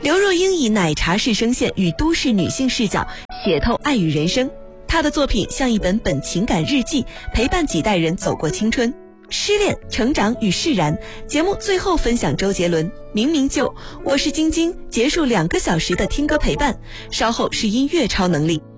刘若英以奶茶式声线与都市女性视角写透爱与人生，她的作品像一本情感日记，陪伴几代人走过青春、失恋、成长与释然。节目最后分享周杰伦《明明就》，我是晶晶，结束2个小时的听歌陪伴，稍后是音乐超能力。